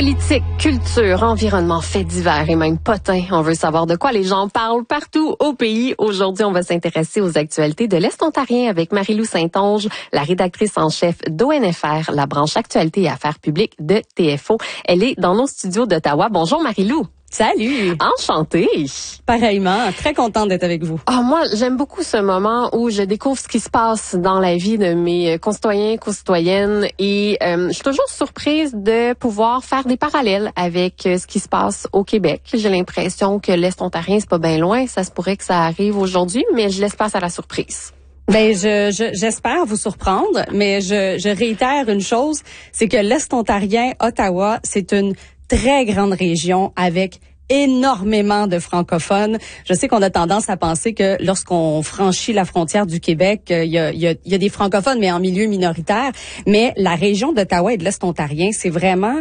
Politique, culture, environnement, faits divers et même potins. On veut savoir de quoi les gens parlent partout au pays. Aujourd'hui, on va s'intéresser aux actualités de l'Est ontarien avec Marie-Lou Saint-Onge, la rédactrice en chef d'ONFR, la branche actualité et affaires publiques de TFO. Elle est dans nos studios d'Ottawa. Bonjour Marie-Lou. Salut! Enchantée! Pareillement, très contente d'être avec vous. Moi, j'aime beaucoup ce moment où je découvre ce qui se passe dans la vie de mes concitoyens, concitoyennes et je suis toujours surprise de pouvoir faire des parallèles avec ce qui se passe au Québec. J'ai l'impression que l'Est ontarien, c'est pas bien loin. Ça se pourrait que ça arrive aujourd'hui, mais je laisse place à la surprise. Ben, j'espère vous surprendre, mais je réitère une chose, c'est que l'Est ontarien, Ottawa, c'est une très grande région avec énormément de francophones. Je sais qu'on a tendance à penser que lorsqu'on franchit la frontière du Québec, il y a des francophones, mais en milieu minoritaire. Mais la région d'Ottawa et de l'Est ontarien, c'est vraiment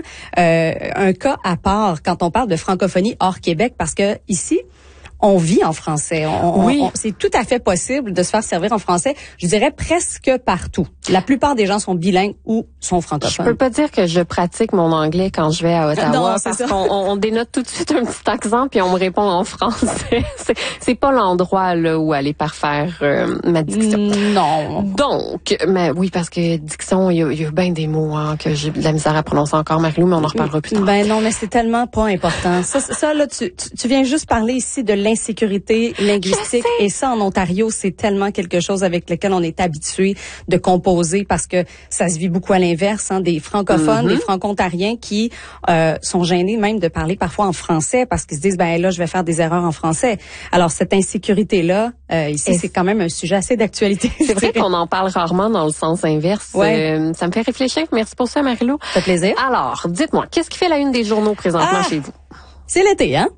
un cas à part quand on parle de francophonie hors Québec, parce que ici, on vit en français. C'est tout à fait possible de se faire servir en français. Je dirais presque partout. La plupart des gens sont bilingues ou sont francophones. Je peux pas dire que je pratique mon anglais quand je vais à Ottawa. Non, parce qu'on dénote tout de suite un petit accent puis on me répond en français. C'est pas l'endroit là où aller parfaire ma diction. Non. Donc, mais oui, parce que diction, il y a bien des mots que j'ai de la misère à prononcer encore, Marie-Lou, mais on en reparlera plus tard. Ben non, mais c'est tellement pas important. Ça là, tu viens juste parler ici de l'insécurité linguistique et ça en Ontario, c'est tellement quelque chose avec lequel on est habitué de composer parce que ça se vit beaucoup à l'inverse, des francophones, des franco-ontariens qui sont gênés même de parler parfois en français parce qu'ils se disent ben là je vais faire des erreurs en français. Alors cette insécurité là ici c'est quand même un sujet assez d'actualité. C'est vrai qu'on en parle rarement dans le sens inverse. Ouais. Ça me fait réfléchir. Merci pour ça Marie-Lou. Ça fait plaisir. Alors, dites-moi, qu'est-ce qui fait la une des journaux présentement chez vous? C'est l'été, hein?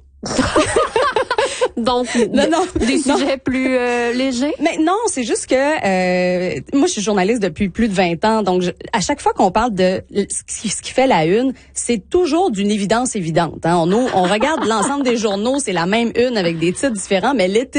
Donc, des sujets plus légers? Mais non, c'est juste que moi, je suis journaliste depuis plus de 20 ans. Donc, à chaque fois qu'on parle de ce qui fait la une, c'est toujours d'une évidence évidente. On regarde l'ensemble des journaux, c'est la même une avec des titres différents, mais l'été,